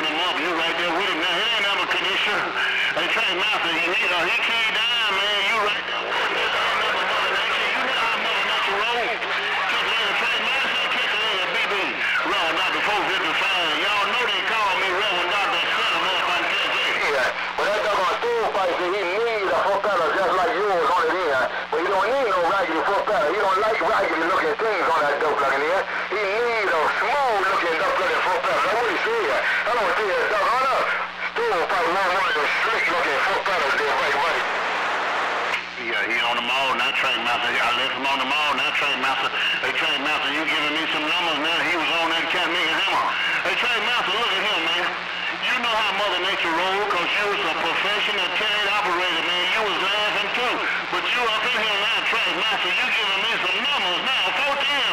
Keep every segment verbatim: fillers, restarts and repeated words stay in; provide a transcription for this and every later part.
him up. You right there with him. Now, it ain't never condition. Hey, Trey Master, he, he, uh, he keyed down, man. You right there with him. This ain't never Mother Nature. You know how Mother Nature roll. Kick later, Trey Master, kick later, B B. Raw Doctor four fifty-five. Y'all know they call me Reverend Doctor Center, motherfucker. Yeah, but that doggone stool fight, he needs a foot pedal just like yours on it in. But he don't need no raggedy foot pedal. He don't like raggedy looking things on that dope looking in. He needs a smooth looking dope looking foot pedal. That's what he said. I don't see it, doggone up. Stool fight, one one of the slick looking foot pedals there, right, right. Yeah, he on the mall now, Train Master. I left him on the mall now, Train Master. Hey, Train Master, you giving me some numbers now. He was on that cat making hammer. Hey, Train Master, look at him, man. You know how Mother Nature rolled, because you was a professional train operator, man. You was laughing too. But you up in here now, Train Master, you giving me some numbers now, fourteen.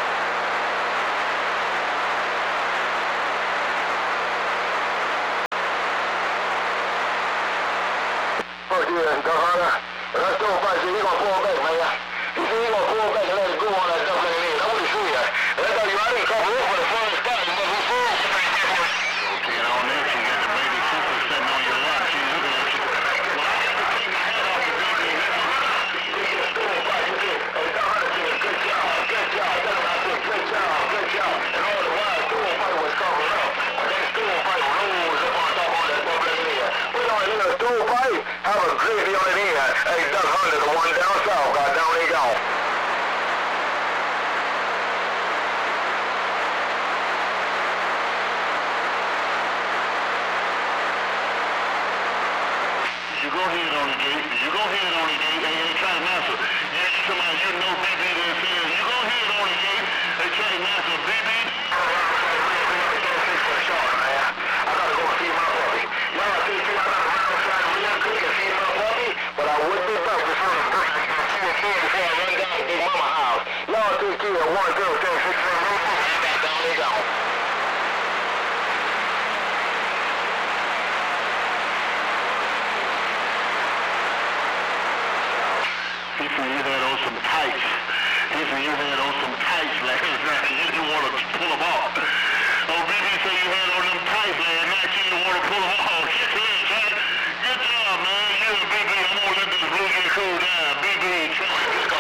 fourteen, doggone. That stool fight, he gonna pull back, man. He said he gonna pull back and let it go on that dope looking in. That's what he said. That's how you I didn't cover up for the first spot. You must be full. Rotating on there, she got the baby sister sitting on your lap. She's looking at you. Well, I have to take my head off the baby. Stool fight, you did. Hey, doggone, good job, good job. That's what I said, good job, good job. And all the while, stool fight was covered up. But that stool fight rolls up on top of that dope looking in. Put on a little stool fight, have a gravy on it in. Hey, Duck Hunter, the one down south, got down they gone. You go ahead on the gate. You go ahead on the gate. Hey, hey, Train Master. You somebody you know B B that says, you go ahead on the gate. Hey, Train Master, B B. I gotta go feed my puppy. Y'all see, I gotta run outside real quick and feed my puppy, but I wouldn't be back before the break. Before I run down to Big Mama house. Y'all take care of one zero ten six seven oh four. I got down they gone. He said you had on some tights. He said you had on some tights last night. You didn't want to pull them off. Oh, B B said you had on them tights last night. You didn't want to pull them off. Get to it, Train. Good job, man. You and B B, I'm going to let this blue get cool down. B B, Train.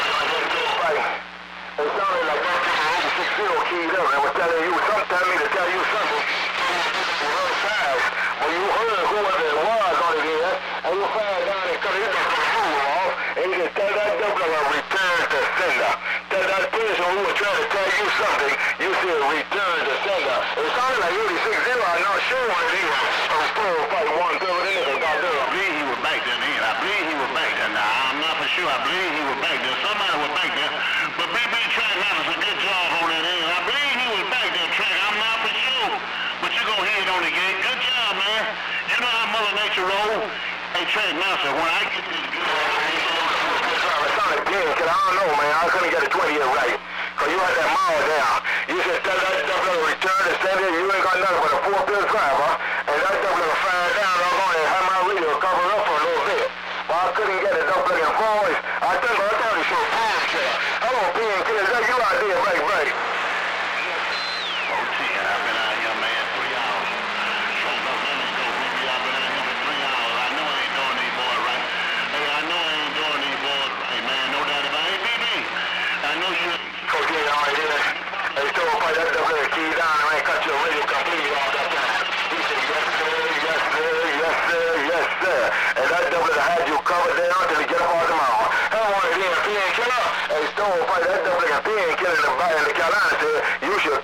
It sounded like that over six zero keyed up and was telling you something, telling me to tell you something. Real fast. When you heard whoever it was on it here, and you found down and cut it up from the move off, and you just tell that double to return to sender. Tell that person who was trying to tell you something, you said return to sender. It sounded like eighty-six zero, I'm not sure what it is. I was still fighting one third in it, got there. I believe he was back there then. I believe he was back there. Now, I'm not for sure. I believe he was back there. Somebody was back there. But B B Train Master's a good job on that end. I believe he was back there, Train. I'm not for sure. But you go ahead on the gate. Good job, man. You know how Mother Nature roll. Hey, Train Master, when I get this good, it sounded big, cause I don't know, man. I couldn't get a twenty year right. Cause you had that mile down. You said tell that double to return to sender. You ain't got nothing but a four field driver. And that double to fire down, I'm going to have my radio covered up for a little bit. But I couldn't get it up looking forward. I think I thought it should have killer. I want P and killers. That you out there, right, right. fourteen, I've been out here, man, three hours. Sure enough, let me go, B B. I've been out here for three hours. I know I ain't doing these boys right. Hey, I know I ain't doing these boys right, man. No doubt about it. Hey, B B, I know you... Okay, all right, yeah. Hey, still fight that double to key down and I cut your radio completely off that time. He said, yes, sir, yes, sir, yes, sir, yes, sir. And that double to had you covered there until he get up on the mountain. Hey, one of them, P and killer. Hey, still fight that double to P and killer in the, in the Carolina said, you should